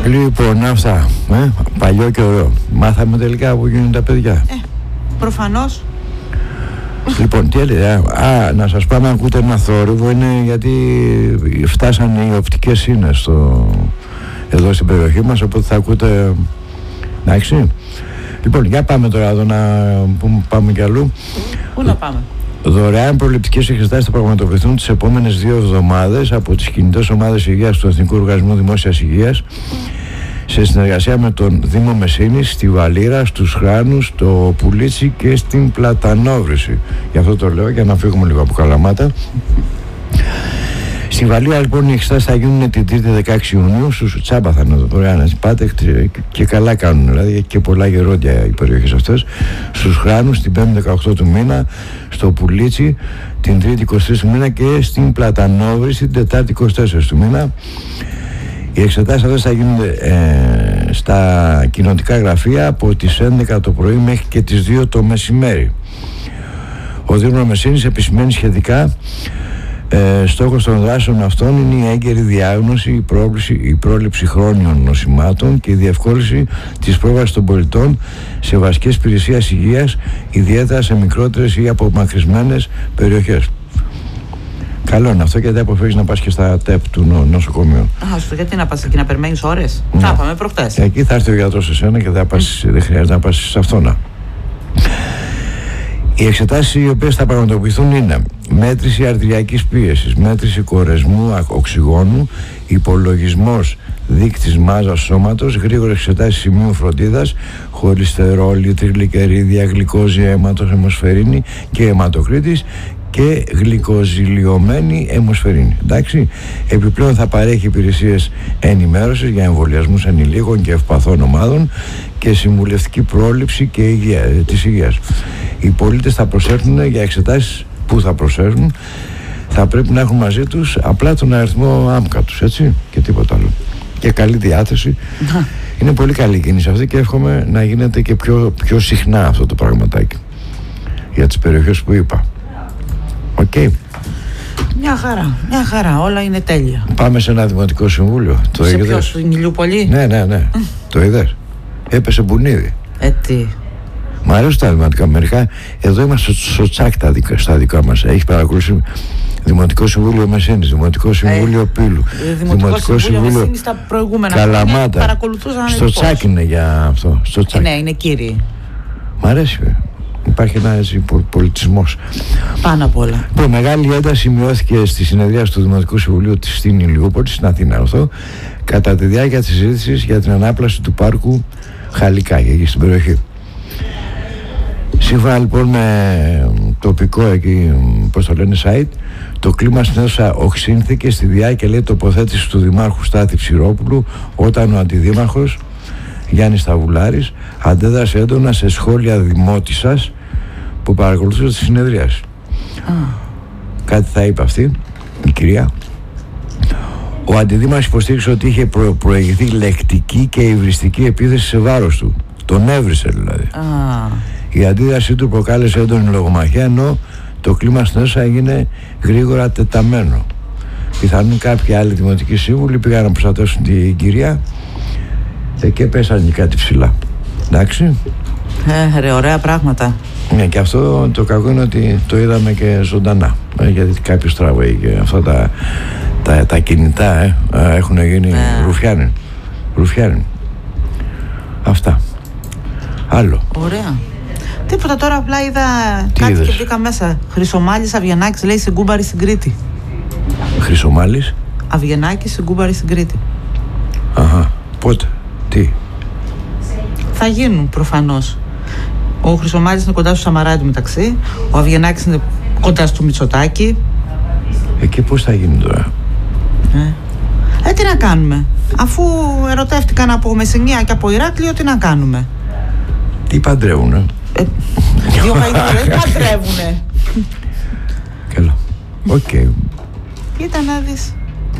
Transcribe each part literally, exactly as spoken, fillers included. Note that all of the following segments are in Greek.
Λοιπόν, αυτά. Ε, παλιό και ωραίο. Μάθαμε τελικά που γίνουν τα παιδιά. Ε, προφανώς. Λοιπόν, τι έλεγα. Α, να σας πάμε, ακούτε ένα θόρυβο. Είναι γιατί φτάσανε οι οπτικές σύνες στο... εδώ στην περιοχή μας, οπότε θα ακούτε. Εντάξει. Λοιπόν, για πάμε τώρα εδώ να πάμε κι αλλού. Πού να πάμε? Δωρεάν προληπτικές εξετάσεις θα πραγματοποιηθούν τις επόμενες δύο εβδομάδες από τις κινητές ομάδες υγείας του Εθνικού Οργανισμού Δημόσιας Υγείας σε συνεργασία με τον Δήμο Μεσίνης, στη Βαλήρα, στους Χράνους, στο Πουλίτσι και στην Πλατανόβρηση. Γι' αυτό το λέω, για να φύγουμε λίγο από Καλαμάτα. Στη Βαλία λοιπόν οι εξετάσεις θα γίνουν την Τρίτη δεκαέξι Ιουνίου, στους τσάμπα θα είναι δωρεάν να πάτε και καλά κάνουν, δηλαδή και πολλά γερόντια οι περιοχές αυτές. Στους Χράνους την Πέμπτη δεκαοκτώ του μήνα, στο Πουλίτσι την Τρίτη είκοσι τρεις του μήνα και στην Πλατανόβρηση την Τετάρτη είκοσι τέσσερις του μήνα. Οι εξετάσεις αυτές θα γίνονται ε, στα κοινοτικά γραφεία από τις έντεκα το πρωί μέχρι και τις δύο το μεσημέρι. Ο Δήμος Μεσίνης επισημαίνει σχετικά Ε, στόχος των δράσεων αυτών είναι η έγκαιρη διάγνωση, η πρόληψη, η πρόληψη χρόνιων νοσημάτων και η διευκόλυνση της πρόβασης των πολιτών σε βασικές υπηρεσίες υγείας, ιδιαίτερα σε μικρότερες ή απομακρυσμένες περιοχές. Καλό είναι αυτό, γιατί αποφεύγεις να πας και στα ΤΕΠ του νο, νοσοκομείου. Α, σου γιατί να πας εκεί να περιμένεις ώρες? Ναι. Θα πάμε προχτές. Εκεί θα έρθει ο γιατρός σε σένα και δεν, πας, δεν χρειάζεται να πας σε αυτόνα. Οι εξετάσεις οι οποίες θα πραγματοποιηθούν είναι μέτρηση αρτηριακής πίεσης, μέτρηση κορεσμού οξυγόνου, υπολογισμός δείκτης μάζας σώματος, γρήγορες εξετάσεις σημείου φροντίδας, χολυστερόλη, τριγλικερίδια, γλυκόζη αίματος, αιμοσφαιρίνη και αιματοκρίτης και γλυκοζηλιωμένη αιμοσφαιρίνη. Εντάξει. Επιπλέον θα παρέχει υπηρεσίες ενημέρωσης για εμβολιασμούς ενηλίκων και ευπαθών ομάδων και συμβουλευτική πρόληψη και υγεία, της υγείας. Οι πολίτες θα προσέχουν για εξετάσεις που θα προσέχουν, θα πρέπει να έχουν μαζί τους απλά τον αριθμό άμκα τους, έτσι, και τίποτα άλλο. Και καλή διάθεση. Είναι πολύ καλή η κίνηση αυτή και εύχομαι να γίνεται και πιο, πιο συχνά αυτό το πραγματάκι για τις περιοχές που είπα. Οκ. Okay. Μια χαρά, μια χαρά, όλα είναι τέλεια. Πάμε σε ένα δημοτικό συμβούλιο. Το σε είδες? ποιο, στην Ηλιούπολη? Ναι, ναι, ναι. Το είδες? Έπεσε μπουνίδι. Ε, τι. Μ' αρέσουν τα δημοτικά. Μερικά, εδώ είμαστε στο τσάκ τα δικα, στα δικά μας. Έχει παρακολουθήσει Δημοτικό Συμβούλιο Μεσίνης, Δημοτικό Συμβούλιο ε, Πύλου, Δημοτικό, Δημοτικό Συμβούλιο Μεσίνης στα προηγούμενα Καλαμάτα. Παρακολουθούσαν. Στο τσάκ είναι για αυτό. Στο τσάκ. Ε, ναι, είναι κύριοι. Μ' αρέσει. Υπάρχει ένα έτσι πολιτισμός. Πάνω απ' όλα. Που μεγάλη ένταση σημειώθηκε στη συνεδρία του Δημοτικού Συμβουλίου της στην Ηλιούπολη, στην Αθήνα αυτό, κατά τη διάρκεια της συζήτησης για την ανάπλαση του πάρκου Χαλικάκη εκεί στην περιοχή. Σύμφωνα λοιπόν με τοπικό εκεί, πώς το λένε, site, το κλίμα στην αίθουσα οξύνθηκε στη διάρκεια, λέει, τοποθέτηση του Δημάρχου Στάθη Ψηρόπουλου, όταν ο Αντιδήμαρχος Γιάννης Σταβουλάρης αντέδρασε έντονα σε σχόλια δημότισσας που παρακολουθούσε τη συνεδρίαση. Ah. Κάτι θα είπε αυτή η κυρία. Ο Αντιδήμαρχος υποστήριξε ότι είχε προ, προηγηθεί λεκτική και υβριστική επίθεση σε βάρος του. Τον έβρισε δηλαδή. Ah. Η αντίδρασή του προκάλεσε έντονη λογομαχία, ενώ το κλίμα στην αίθουσα έγινε γρήγορα τεταμένο. Πιθανόν κάποιοι άλλοι δημοτικοί σύμβουλοι πήγαν να προστατεύσουν την κυρία και πέσανε και κάτι ψηλά. Εντάξει. Ε, ρε, ωραία πράγματα. Ναι, και αυτό το κακό είναι ότι το είδαμε και ζωντανά. Ε, γιατί κάποιος τραβάει και αυτά τα, τα, τα κινητά ε, έχουν γίνει ε. ρουφιάνοι. Ρουφιάνοι. Αυτά. Άλλο. Ωραία. Τίποτα, τώρα απλά είδα τι κάτι είδες? Και μπήκα μέσα. Χρυσομάλης Αβγενάκης, λέει, στην Κούμπαρη στην Κρήτη. Χρυσομάλης Αβγενάκης στην Κούμπαρη στην Κρήτη. Αχα. Πότε? Τι? Θα γίνουν προφανώς. Ο Χρυσομάλης είναι κοντά στο Σαμαρά μεταξύ. Ο Αβγενάκης είναι κοντά στο Μητσοτάκη. Εκεί πώς θα γίνει τώρα? Ε. ε, τι να κάνουμε? Αφού ερωτεύτηκαν από Μεσσηνία και από Ηράκλειο, τι να κάνουμε? Τι παντρεύουνε? Ε, δύο χαϊδούρες δεν παντρεύουνε. Καλά. Οκ. Okay. Κοίτα να δεις.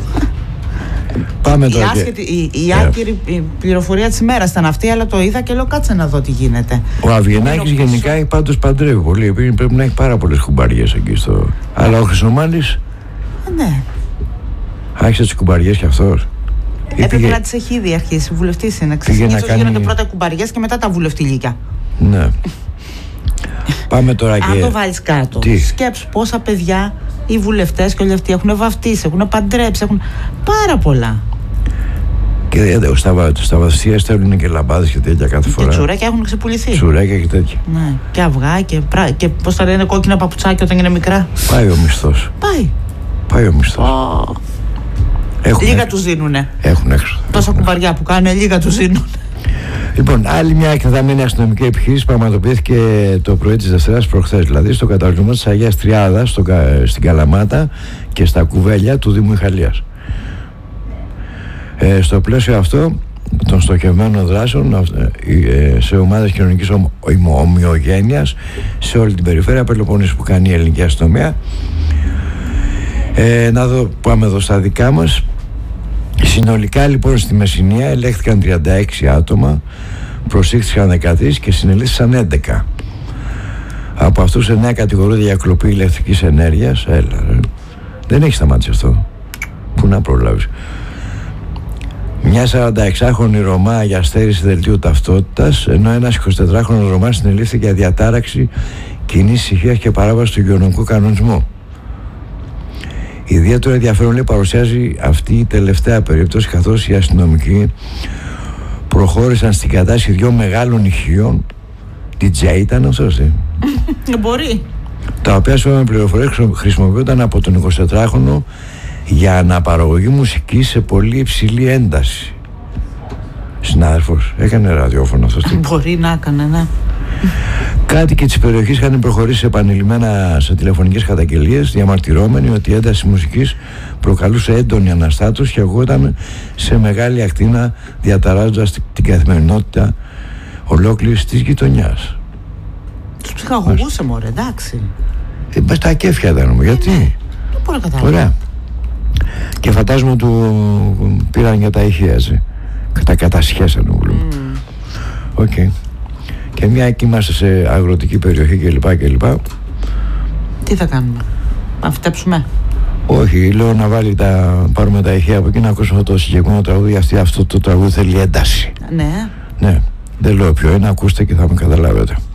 Πάμε τώρα. Η, άσχετη, η, η άκυρη η πληροφορία της ημέρας ήταν αυτή, αλλά το είδα και λέω κάτσε να δω τι γίνεται. Ο Αβγενάκης γενικά πίσω... πάντως παντρεύει πολύ. Πρέπει να έχει πάρα πολλές κουμπαριές εκεί στο. Αλλά ο Χρυσομάλης. Ναι. Άρχισε τις κουμπαριές κι αυτός. Έπρεπε πήγε... να τις έχει ήδη αρχίσει. Βουλευτής είναι. Συνήθως κάνει... γίνονται πρώτα κουμπαριές και μετά τα βουλευτηλίκια. Ναι. Πάμε τώρα και... Αν το βάλεις κάτω, Τι? σκέψου πόσα παιδιά οι βουλευτές και όλοι αυτοί έχουν βαφτίσει, έχουν παντρέψει, έχουν πάρα πολλά. Και στα, στα βαθιστήρια στέλνουν και λαμπάδες και τέτοια κάθε φορά. Και τσουρέκια έχουν ξεπουληθεί. Τσουρέκια και τέτοια. Ναι. Και αυγά και, πρα... και πώς τα λένε, κόκκινα παπουτσάκια όταν είναι μικρά. Πάει ο μισθός. Πάει. Πάει ο μισθός. Oh. Λίγα έξω. Τους δίνουνε. Έχουν έξω. Τόσα κουμπαριά που κάνουν, λίγα τους δίνουν. Λοιπόν, άλλη μια εκτεταμένη αστυνομική επιχείρηση πραγματοποιήθηκε το πρωί της Δευτέρας προχθές, δηλαδή στο καταβλισμό της Αγίας Τριάδας, στο, στην Καλαμάτα και στα Κουβέλια του Δήμου Ιχαλίας. Ε, στο πλαίσιο αυτό των στοχευμένων δράσεων ε, σε ομάδες κοινωνικής ομοιογένειας σε όλη την περιφέρεια Πελοποννήσου που κάνει η ελληνική αστυνομία. Ε, να δω, πάμε εδώ στα δικά μας. Συνολικά λοιπόν στη Μεσσηνία ελέγχθηκαν τριάντα έξι άτομα, προσήχθηκαν δεκατρείς και συνελήφθησαν έντεκα. Από αυτούς εννέα κατηγορούνται για κλοπή ηλεκτρικής ενέργειας. Έλα ρε. Δεν έχει σταματήσει αυτό. Πού να προλάβεις. Μια σαρανταεξάχρονη Ρωμά για στέρηση δελτίου ταυτότητας, ενώ ένας εικοσιτετράχρονος Ρωμάς συνελήφθηκε για διατάραξη κοινής ησυχίας και παράβαση του υγειονομικού κανονισμού. Ιδιαίτερο ενδιαφέρον, λέει, παρουσιάζει αυτή η τελευταία περίπτωση, καθώς οι αστυνομικοί προχώρησαν στην κατάσχεση δυο μεγάλων ηχείων. ντι τζέι ήταν αυτός, ε? Μπορεί. Τα οποία σύμφωνα με πληροφορίες χρησιμοποιούνταν από τον εικοσιτετράχρονο για αναπαραγωγή μουσικής σε πολύ υψηλή ένταση. Συνάδελφος, έκανε ραδιόφωνο αυτός. Μπορεί να έκανε, ναι. Κάτοικοι της περιοχής είχαν προχωρήσει επανειλημμένα σε τηλεφωνικές καταγγελίες, διαμαρτυρώμενοι ότι η ένταση μουσικής προκαλούσε έντονη αναστάτωση και ακουγόταν σε μεγάλη ακτίνα, διαταράζοντας την καθημερινότητα ολόκληρης της γειτονιάς. Τους ψυχαγωγούσε, μωρέ, εντάξει. Ε, μπας τα κέφια ήταν, γιατί. Ναι, δεν μπορώ να καταλάβω. Ωραία. Και φαντάζομαι του πήραν για τα ηχεία, έτσι. Τα κατασχέσαν, ούλου. Οκ. Okay. Και μια εκεί είμαστε σε αγροτική περιοχή κλπ. κλπ. Τι θα κάνουμε, να φτέψουμε? Όχι, λέω να βάλει τα, πάρουμε τα ηχεία από εκεί να ακούσουμε αυτό το συγκεκριμένο τραγούδι, γιατί αυτό το τραγούδι θέλει ένταση. Ναι. Ναι, δεν λέω ποιο είναι, ακούστε και θα με καταλάβετε.